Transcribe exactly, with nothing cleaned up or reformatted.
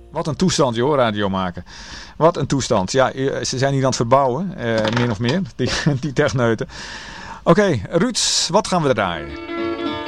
Wat een toestand, joh, radio maken. Wat een toestand. Ja, ze zijn hier aan het verbouwen, uh, min of meer, die, die techneuten. Oké, okay, Ruud, wat gaan we draaien?